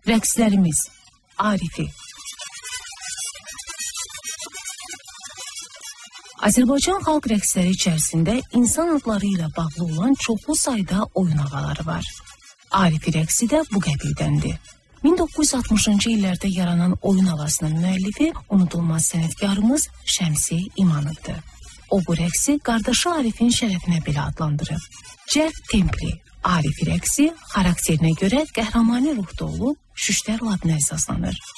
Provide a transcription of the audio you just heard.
Rəqslərimiz Arifi. Azərbaycan xalq rəqsləri içərisində insan adları ilə bağlı olan çoxlu sayda oyun havaları var. Arifi rəqsi də bu qəbildəndir. 1960-cı illərdə yaranan oyun havasının müəllifi unudulmaz sənətkarımız Şəmsi İmanovdur. O bu rəqsi qardaşı Arifin şərəfinə belə adlandırıb. Cəld templi Arifi rəqsi xarakterinə görə qəhrəmani ruhda olub, şüştər ladına əsaslanır.